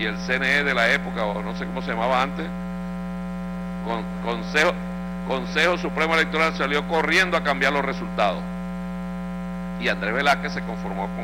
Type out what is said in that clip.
y el CNE de la época, o no sé cómo se llamaba antes, Consejo Supremo Electoral, salió corriendo a cambiar los resultados. Y Andrés Velázquez se conformó con